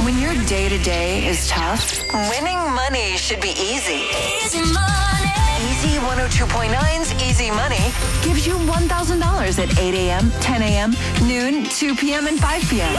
When your day-to-day is tough, winning money should be easy. Easy money. Easy 102.9's Easy Money gives you $1,000 at 8 a.m., 10 a.m., noon, 2 p.m., and 5 p.m.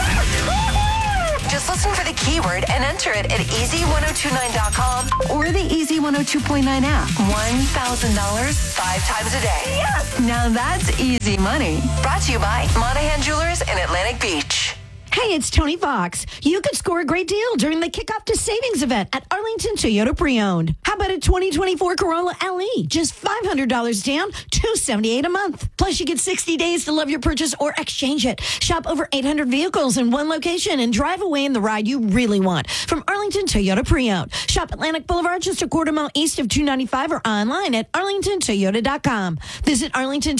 Just listen for the keyword and enter it at easy1029.com or the Easy 102.9 app. $1,000 5 times a day. Yes! Now that's easy money. Brought to you by Monahan Jewelers in Atlantic Beach. Hey, it's Tony Fox. You could score a great deal during the Kickoff to Savings event at Arlington Toyota Pre-Owned. How about a 2024 Corolla LE? Just $500 down, $278 a month. Plus, you get 60 days to love your purchase or exchange it. Shop over 800 vehicles in one location and drive away in the ride you really want. From Arlington Toyota Pre-Owned. Shop Atlantic Boulevard just a quarter mile east of 295 or online at arlingtontoyota.com. Visit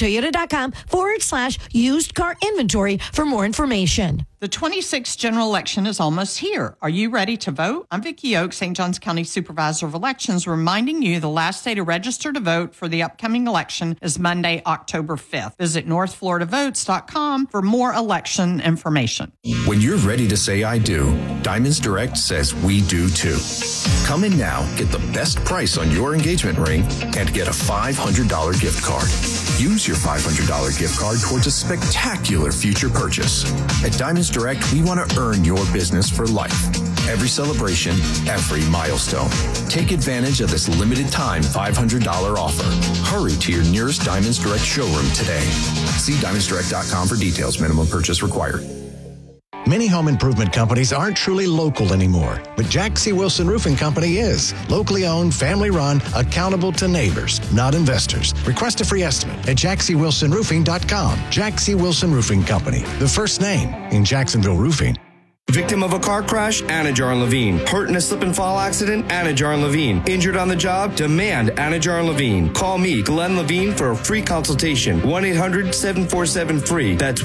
arlingtontoyota.com/used car inventory for more information. The 26th general election is almost here. Are you ready to vote? I'm Vicki Oak, St. Johns County Supervisor of Elections, reminding you the last day to register to vote for the upcoming election is Monday, October 5th. Visit northfloridavotes.com for more election information. When you're ready to say I do, Diamonds Direct says we do too. Come in now, get the best price on your engagement ring, and get a $500 gift card. Use your $500 gift card towards a spectacular future purchase. At Diamonds Direct, we want to earn your business for life. Every celebration, every milestone. Take advantage of this limited time $500 offer. Hurry to your nearest Diamonds Direct showroom today. See diamondsdirect.com for details. Minimum purchase required. Many home improvement companies aren't truly local anymore, but Jack C. Wilson Roofing Company is. Locally owned, family run, accountable to neighbors, not investors. Request a free estimate at jackcwilsonroofing.com. Jack C. Wilson Roofing Company, the first name in Jacksonville roofing. Victim of a car crash? Anajar and Levine. Hurt in a slip and fall accident? Anajar and Levine. Injured on the job? Demand Anajar and Levine. Call me, Glenn Levine, for a free consultation. 1-800-747-FREE. That's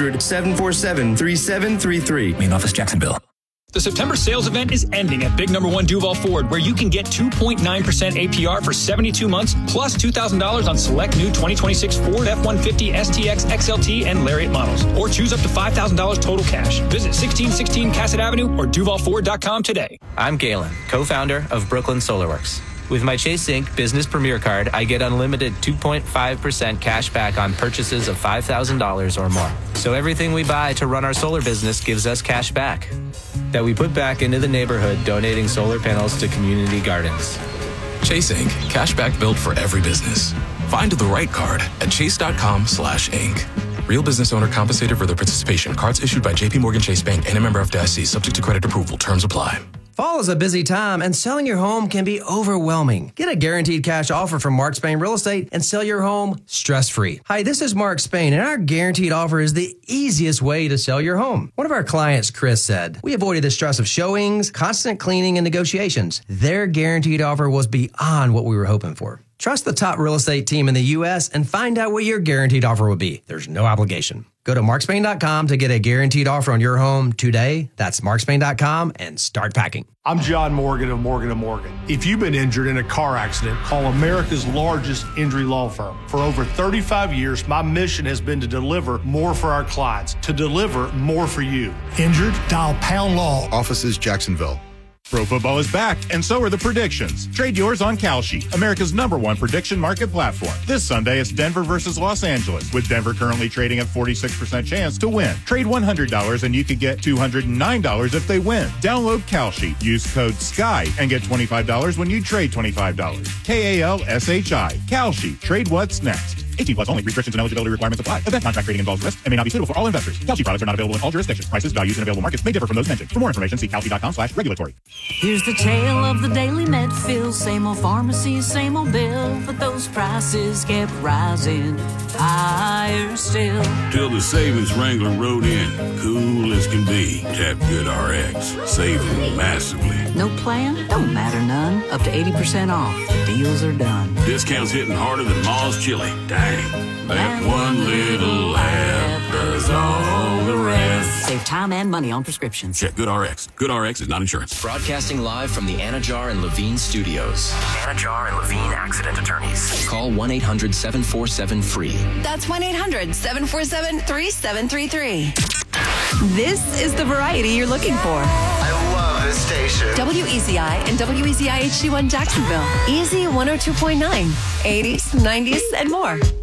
1-800-747-3733. Main office, Jacksonville. The September sales event is ending at Big Number 1 Duval Ford, where you can get 2.9% APR for 72 months, plus $2,000 on select new 2026 Ford F-150, STX, XLT, and Lariat models. Or choose up to $5,000 total cash. Visit 1616 Cassett Avenue or DuvalFord.com today. I'm Galen, co-founder of Brooklyn SolarWorks. With my Chase Inc. Business Premier Card, I get unlimited 2.5% cash back on purchases of $5,000 or more. So everything we buy to run our solar business gives us cash back that we put back into the neighborhood, donating solar panels to community gardens. Chase Inc. Cashback built for every business. Find the right card at chase.com/inc. Real business owner compensated for their participation. Cards issued by J.P. Morgan Chase Bank and a member FDIC, subject to credit approval. Terms apply. Fall is a busy time, and selling your home can be overwhelming. Get a guaranteed cash offer from Mark Spain Real Estate and sell your home stress-free. Hi, this is Mark Spain, and our guaranteed offer is the easiest way to sell your home. One of our clients, Chris, said, "We avoided the stress of showings, constant cleaning, and negotiations. Their guaranteed offer was beyond what we were hoping for." Trust the top real estate team in the U.S. and find out what your guaranteed offer will be. There's no obligation. Go to markspain.com to get a guaranteed offer on your home today. That's markspain.com and start packing. I'm John Morgan of Morgan & Morgan. If you've been injured in a car accident, call America's largest injury law firm. For over 35 years, my mission has been to deliver more for our clients, to deliver more for you. Injured? Dial Pound Law. Offices Jacksonville. Pro football is back, and so are the predictions. Trade yours on Kalshi, America's #1 prediction market platform. This Sunday, it's Denver versus Los Angeles, with Denver currently trading at 46% chance to win. Trade $100 and you could get $209 if they win. Download Kalshi, use code SKY, and get $25 when you trade $25. KALSHI. Kalshi. Trade what's next. 18 plus only. Restrictions and eligibility requirements apply. Event contract trading involves risk and may not be suitable for all investors. Kalshi products are not available in all jurisdictions. Prices, values, and available markets may differ from those mentioned. For more information, see kalshi.com/regulatory. Here's the tale of the daily Medfield. Same old pharmacy, same old bill, but those prices kept rising higher still. Till the savings Wrangler rode in, cool as can be. Tap GoodRx, saving massively. No plan? Don't matter none. Up to 80% off. The deals are done. Discounts hitting harder than Ma's chili. Dang, that one little app does all the rest. Save time and money on prescriptions. Check GoodRx. GoodRx is not insurance. Broadcasting live from the Anajar and Levine studios. Anajar and Levine Accident Attorneys. Call 1-800-747-FREE. That's 1-800-747-3733. This is the variety you're looking for. I WEZI and WEZI HD1 Jacksonville. Easy 102.9. 80s, 90s, and more.